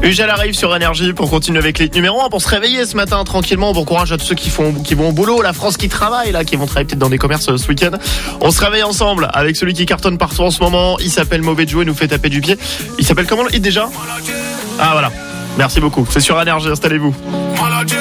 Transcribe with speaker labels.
Speaker 1: Ugel arrive sur Énergie pour continuer avec les numéros 1, pour se réveiller ce matin tranquillement. Bon courage à tous ceux qui vont au boulot, la France qui travaille là, qui vont travailler peut-être dans des commerces ce week-end. On se réveille ensemble avec celui qui cartonne partout en ce moment. Il s'appelle Mauvais Joe et nous fait taper du pied. Il s'appelle comment le hit déjà ? Ah voilà. Merci beaucoup. C'est sur Énergie, installez-vous.